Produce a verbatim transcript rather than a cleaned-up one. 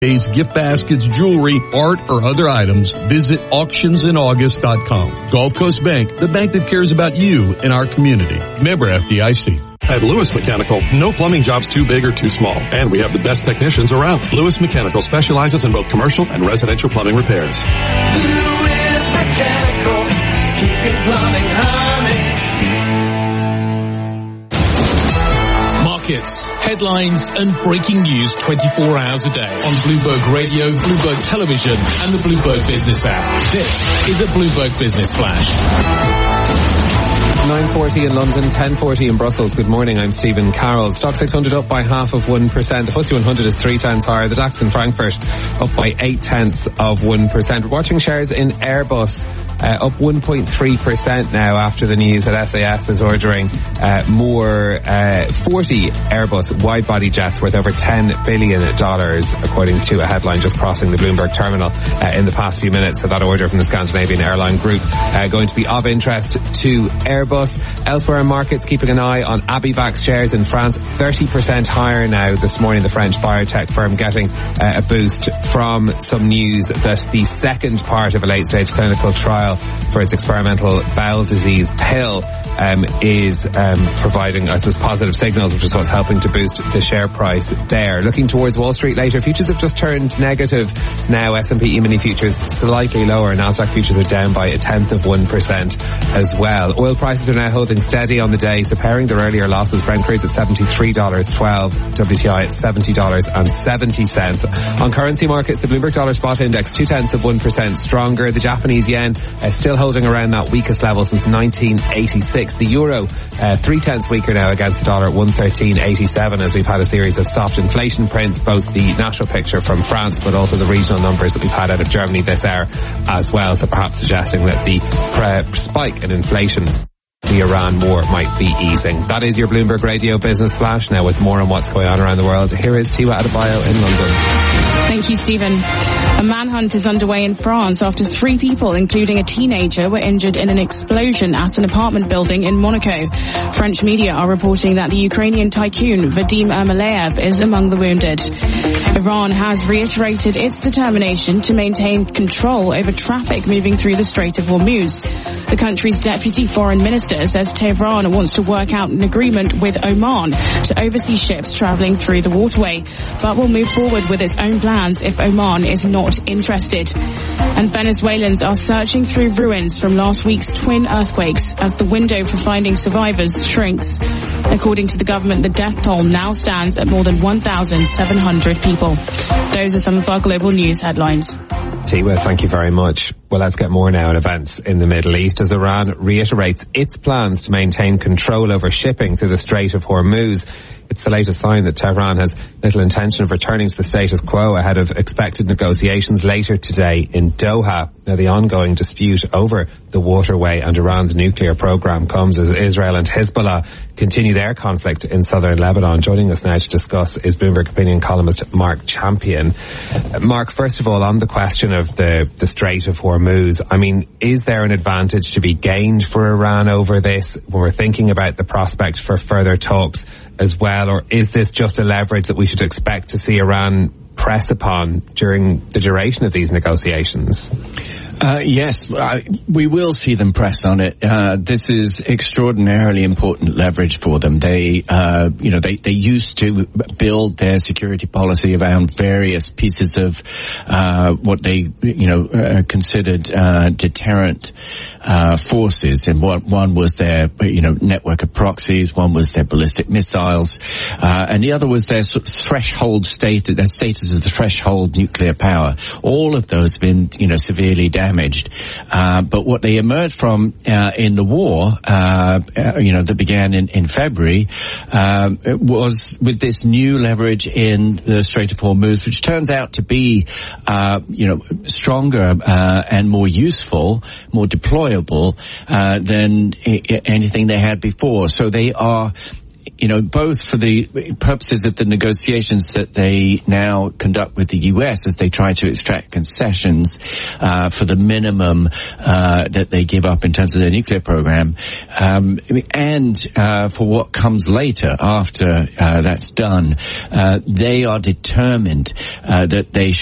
gift baskets, jewelry, art, or other items, visit auctions in august dot com. Gulf Coast Bank, the bank that cares about you and our community. Member F D I C. At Lewis Mechanical, no plumbing job's too big or too small, and we have the best technicians around. Lewis Mechanical specializes in both commercial and residential plumbing repairs. Lewis Mechanical, keeping plumbing humming. Markets, headlines, and breaking news twenty-four hours a day on Bloomberg Radio, Bloomberg Television, and the Bloomberg Business app. This is a Bloomberg Business Flash. nine forty in London, ten forty in Brussels. Good morning, I'm Stephen Carroll. Stock six hundred up by half of one percent. The F T S E one hundred is three tenths higher. The DAX in Frankfurt up by eight tenths of one percent. We're watching shares in Airbus uh, up one point three percent now after the news that S A S is ordering uh, more uh, forty Airbus wide-body jets worth over ten billion dollars, according to a headline just crossing the Bloomberg terminal uh, in the past few minutes. So that order from the Scandinavian airline group uh, going to be of interest to Airbus. Elsewhere in markets, keeping an eye on Abivax shares in France, thirty percent higher now this morning. The French biotech firm getting uh, a boost from some news that the second part of a late-stage clinical trial for its experimental bowel disease pill um, is um, providing, I suppose, positive signals, which is what's helping to boost the share price there. Looking towards Wall Street later, futures have just turned negative now. S and P E-mini futures slightly lower. Nasdaq futures are down by a tenth of one percent as well. Oil prices are now holding steady on the day, so pairing their earlier losses. Brent crude's at seventy-three dollars and twelve cents, W T I at seventy dollars and seventy cents. On currency markets, the Bloomberg Dollar Spot Index two tenths of one percent stronger. The Japanese yen uh, still holding around that weakest level since nineteen eighty-six. The euro uh, three tenths weaker now against the dollar at one thirteen eighty-seven, as we've had a series of soft inflation prints, both the national picture from France but also the regional numbers that we've had out of Germany this hour as well, so perhaps suggesting that the pre- spike in inflation, the Iran war, might be easing. That is your Bloomberg Radio Business Flash. Now with more on what's going on around the world, here is Tiwa Adebayo in London. Thank you, Stephen. A manhunt is underway in France after three people, including a teenager, were injured in an explosion at an apartment building in Monaco. French media are reporting that the Ukrainian tycoon Vadim Ermolaev is among the wounded. Iran has reiterated its determination to maintain control over traffic moving through the Strait of Hormuz. The country's deputy foreign minister says Tehran wants to work out an agreement with Oman to oversee ships traveling through the waterway, but will move forward with its own plans if Oman is not interested. And Venezuelans are searching through ruins from last week's twin earthquakes as the window for finding survivors shrinks. According to the government, the death toll now stands at more than one thousand seven hundred people. Those are some of our global news headlines. Tiwa, thank you very much. Well, let's get more now on events in the Middle East as Iran reiterates its plans to maintain control over shipping through the Strait of Hormuz. It's the latest sign that Tehran has little intention of returning to the status quo ahead of expected negotiations later today in Doha. Now, the ongoing dispute over the waterway and Iran's nuclear program comes as Israel and Hezbollah continue their conflict in southern Lebanon. Joining us now to discuss is Bloomberg opinion columnist Mark Champion. Mark, first of all, on the question of the, the Strait of Hormuz, I mean, is there an advantage to be gained for Iran over this when we're thinking about the prospect for further talks as well, or is this just a leverage that we should expect to see Iran press upon during the duration of these negotiations? Uh, yes, uh, we will see them press on it. Uh, this is extraordinarily important leverage for them. They, uh, you know, they, they used to build their security policy around various pieces of, uh, what they, you know, uh, considered, uh, deterrent, uh, forces. And one, one was their, you know, network of proxies, one was their ballistic missiles, uh, and the other was their sort of threshold state, their status as the threshold nuclear power. All of those have been, you know, severely damaged. Damaged, uh, but what they emerged from uh, in the war, uh, uh, you know, that began in, in February, um, was with this new leverage in the Strait of Hormuz, which turns out to be, uh, you know, stronger uh, and more useful, more deployable uh, than I- anything they had before. So they are you know, both for the purposes of the negotiations that they now conduct with the U S as they try to extract concessions uh, for the minimum uh, that they give up in terms of their nuclear program, um, and uh, for what comes later after uh, that's done, uh, they are determined uh, that they